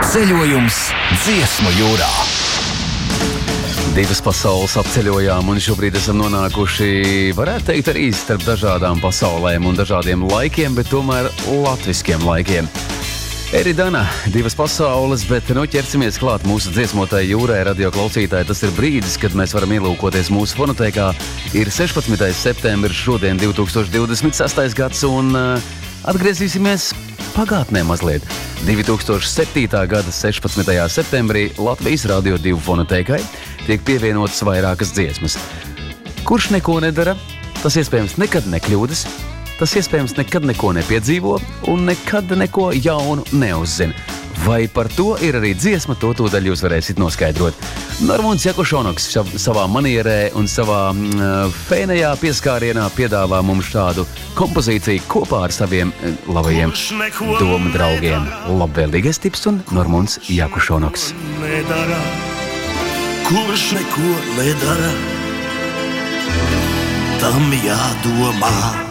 Ceļojums Dziesmu jūrā. Divas pasaules apceļojām un šobrīd esam nonākuši, varētu teikt, arī starp dažādām pasaulēm un dažādiem laikiem, bet tomēr latviskiem laikiem. Eridana, divas pasaules, bet ķersimies klāt mūsu dziesmotai jūrai, radio klausītāji. Tas ir brīdis, kad mēs varam ielūkoties mūsu fonotekā. Ir 16. septembris, šodien 2026. gads un atgriezīsimies pagātnē mazliet. 2007. gada 16. septembrī Latvijas Radio 2 fonotekai tiek pievienotas vairākas dziesmas. Kurš neko nedara, tas iespējams nekad nekļūdas, tas iespējams nekad neko nepiedzīvo un nekad neko jaunu neuzzina. Vai par to ir arī dziesma, to tūdaļ jūs varēsiet noskaidrot. Normons Jakušonoks savā manierē un savā fēnējā pieskārienā piedāvā mums šādu kompozīciju kopā ar saviem labajiem domu draugiem. Labvēlīgais tips un Normons Jakušonoks. Kurš neko nedara, tam jādomā.